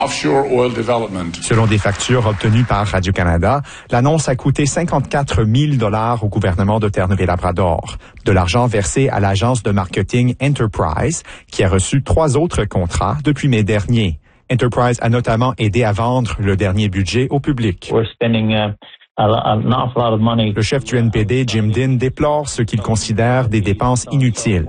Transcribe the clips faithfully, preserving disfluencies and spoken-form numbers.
Offshore oil development. Selon des factures obtenues par Radio-Canada, l'annonce a coûté cinquante-quatre mille dollars au gouvernement de Terre-Neuve-et-Labrador. De l'argent versé à l'agence de marketing Enterprise, qui a reçu trois autres contrats depuis mai dernier. Enterprise a notamment aidé à vendre le dernier budget au public. We're spending, uh... Le chef du N P D, Jim Dinn, déplore ce qu'il considère des dépenses inutiles.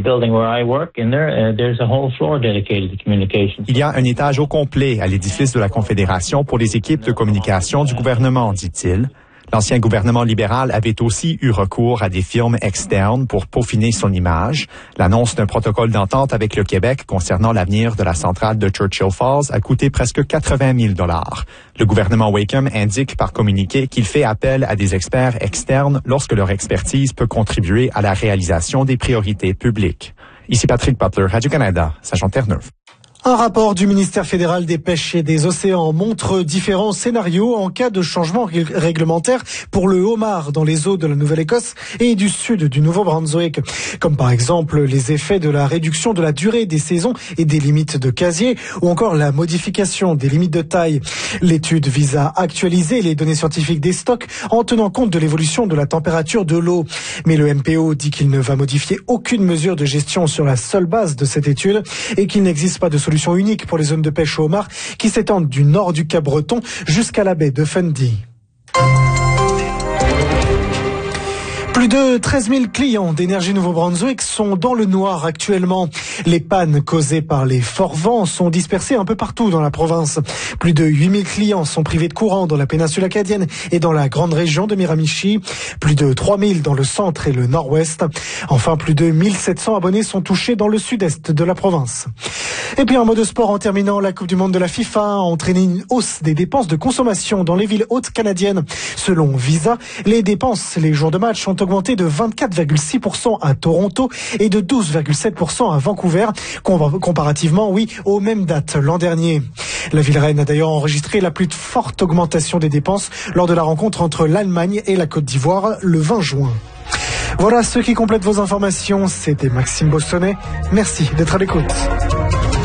Il y a un étage au complet à l'édifice de la Confédération pour les équipes de communication du gouvernement, dit-il. L'ancien gouvernement libéral avait aussi eu recours à des firmes externes pour peaufiner son image. L'annonce d'un protocole d'entente avec le Québec concernant l'avenir de la centrale de Churchill Falls a coûté presque quatre-vingt mille dollars. Le gouvernement Wacom indique par communiqué qu'il fait appel à des experts externes lorsque leur expertise peut contribuer à la réalisation des priorités publiques. Ici Patrick Butler, Radio-Canada, Saint-Jean Terre-Neuve. Un rapport du ministère fédéral des Pêches et des Océans montre différents scénarios en cas de changement réglementaire pour le homard dans les eaux de la Nouvelle-Écosse et du sud du Nouveau-Brunswick. Comme par exemple les effets de la réduction de la durée des saisons et des limites de casier ou encore la modification des limites de taille. L'étude vise à actualiser les données scientifiques des stocks en tenant compte de l'évolution de la température de l'eau. Mais le M P O dit qu'il ne va modifier aucune mesure de gestion sur la seule base de cette étude et qu'il n'existe pas de solution solution unique pour les zones de pêche au homard qui s'étendent du nord du Cap-Breton jusqu'à la baie de Fundy. Plus de treize mille clients d'Énergie Nouveau-Brunswick sont dans le noir actuellement. Les pannes causées par les forts vents sont dispersées un peu partout dans la province. Plus de huit mille clients sont privés de courant dans la péninsule acadienne et dans la grande région de Miramichi. Plus de trois mille dans le centre et le nord-ouest. Enfin, plus de mille sept cents abonnés sont touchés dans le sud-est de la province. Et puis en mode sport, en terminant, la Coupe du Monde de la FIFA a entraîné une hausse des dépenses de consommation dans les villes hautes canadiennes. Selon Visa, les dépenses les jours de match ont augmenté de vingt-quatre virgule six pour cent à Toronto et de douze virgule sept pour cent à Vancouver, comparativement, oui, aux mêmes dates l'an dernier. La ville reine a d'ailleurs enregistré la plus forte augmentation des dépenses lors de la rencontre entre l'Allemagne et la Côte d'Ivoire le vingt juin. Voilà ce qui complète vos informations. C'était Maxime Bostonnet. Merci d'être à l'écoute.